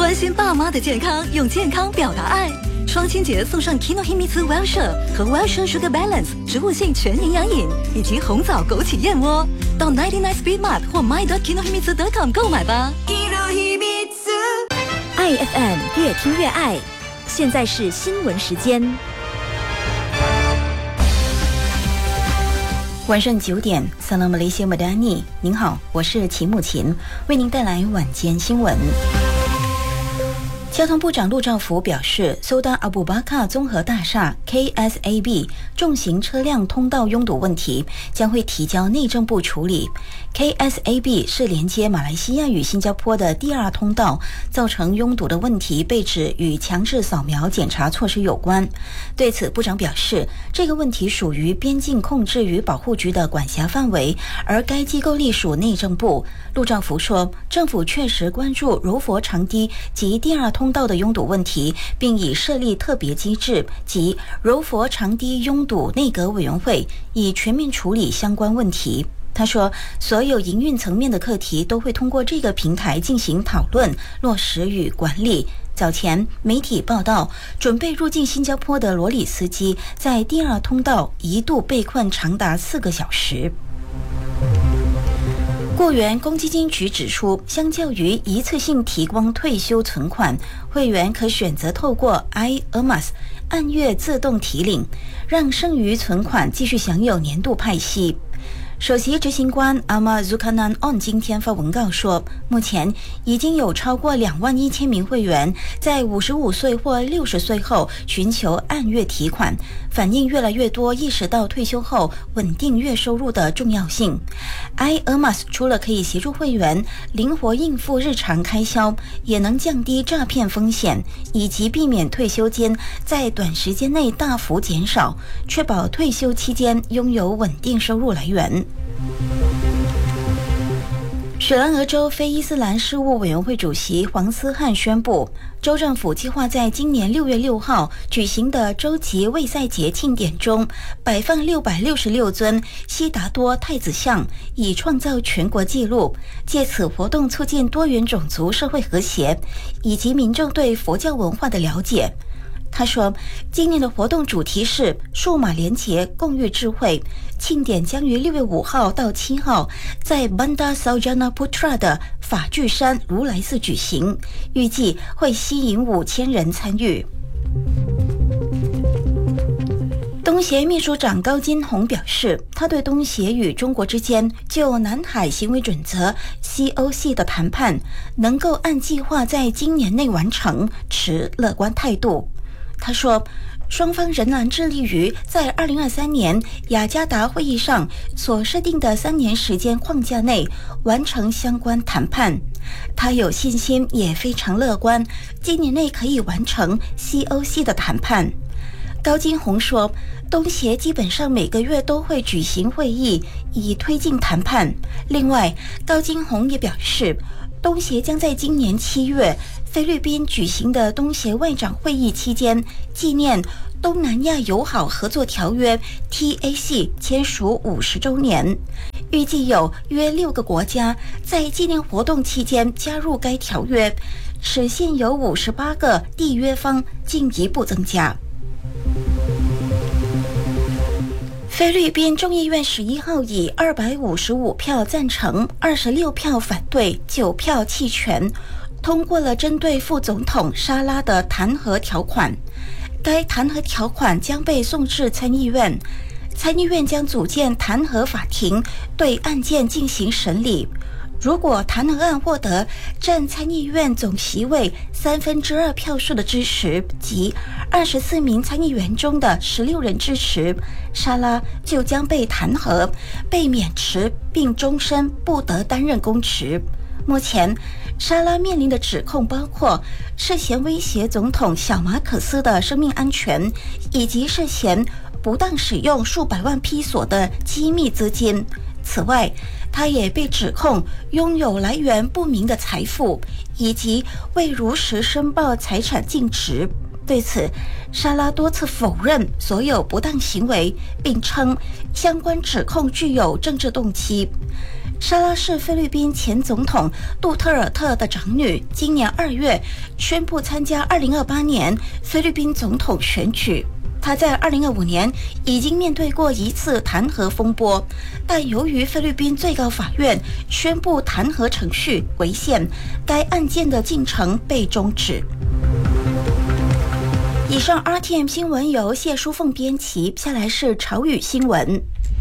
关心爸妈的健康，用健康表达爱。双亲节送上 Kinohimitsu Wellshire 和 Wellshire Sugar Balance 植物性全营养饮，以及红枣枸杞燕窝。到99 Speed Mart 或 my.kinohimitsu.com 购买吧。 爱 FM 越听越爱，现在是新闻时间。 晚上9点 Salam Malaysia Madani， 您好，我是齐木琴，为您带来晚间新闻。交通部长陆兆福表示，苏丹阿布巴卡综合大厦 KSAB 重型车辆通道拥堵问题将会提交内政部处理。KSAB 是连接马来西亚与新加坡的第二通道，造成拥堵的问题被指与强制扫描检查措施有关。对此，部长表示，这个问题属于边境控制与保护局的管辖范围，而该机构隶属内政部。陆兆福说，政府确实关注柔佛长堤及第二通道的拥堵问题，并已设立特别机制及柔佛长堤拥堵内阁委员会，以全面处理相关问题。他说，所有营运层面的课题都会通过这个平台进行讨论、落实与管理。早前媒体报道，准备入境新加坡的罗里司机在第二通道一度被困长达4个小时。雇员公积金局指出，相较于一次性提光退休存款，会员可选择透过 iEarmas 按月自动提领，让剩余存款继续享有年度派息。首席执行官阿马祖卡南 on 今天发文告说，目前已经有超过21000名会员在55岁或60岁后寻求按月提款，反映越来越多意识到退休后稳定月收入的重要性。iEarmas 除了可以协助会员灵活应付日常开销，也能降低诈骗风险，以及避免退休金在短时间内大幅减少，确保退休期间拥有稳定收入来源。雪兰莪州非伊斯兰事务委员会主席黄思翰宣布，州政府计划在今年6月6号举行的州级卫赛节庆典中，摆放666尊悉达多太子像，以创造全国纪录，借此活动促进多元种族社会和谐，以及民众对佛教文化的了解。他说，今年的活动主题是数码连结，共育智慧。庆典将于6月5号到7号在 Bandar Sarjana Putra 的法具山如来寺举行，预计会吸引5000人参与。东协秘书长高金洪表示，他对东协与中国之间就南海行为准则 COC 的谈判能够按计划在今年内完成持乐观态度。他说，双方仍然致力于在2023年雅加达会议上所设定的3年时间框架内完成相关谈判。他有信心，也非常乐观，今年内可以完成 COC 的谈判。高金洪说，东协基本上每个月都会举行会议，以推进谈判。另外，高金洪也表示，东协将在今年7月菲律宾举行的东协外长会议期间，纪念东南亚友好合作条约 TAC 签署50周年。预计有约6个国家在纪念活动期间加入该条约，使现有58个缔约方进一步增加。菲律宾众议院11号以255票赞成、26票反对、9票弃权，通过了针对副总统沙拉的弹劾条款。该弹劾条款将被送至参议院，参议院将组建弹劾法庭，对案件进行审理。如果弹劾案获得占参议院总席位2/3票数的支持，即24名参议员中的16人支持，沙拉就将被弹劾，被免职，并终身不得担任公职。目前，沙拉面临的指控包括涉嫌威胁总统小马可斯的生命安全，以及涉嫌不当使用数百万披索的机密资金。此外，他也被指控拥有来源不明的财富，以及未如实申报财产净值。对此，沙拉多次否认所有不当行为，并称相关指控具有政治动机。 莎拉是菲律宾前总统杜特尔特的长女，今年2月宣布参加2028年菲律宾总统选举。她在2025年已经面对过一次弹劾风波，但由于菲律宾最高法院宣布弹劾程序违宪，该案件的进程被终止。以上 RTM 新闻由谢淑凤编辑，下来是潮语新闻。